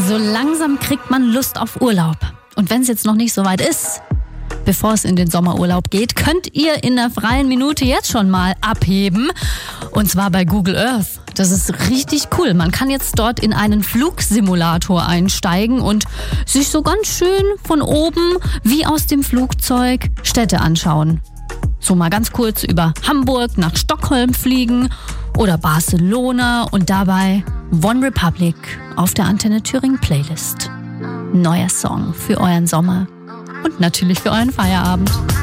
So langsam kriegt man Lust auf Urlaub. Und wenn es jetzt noch nicht so weit ist, bevor es in den Sommerurlaub geht, könnt ihr in der freien Minute jetzt schon mal abheben. Und zwar bei Google Earth. Das ist richtig cool. Man kann jetzt dort in einen Flugsimulator einsteigen und sich so ganz schön von oben wie aus dem Flugzeug Städte anschauen. So mal ganz kurz über Hamburg nach Stockholm fliegen oder Barcelona und dabei One Republic auf der Antenne Thüringen Playlist. Neuer Song für euren Sommer und natürlich für euren Feierabend.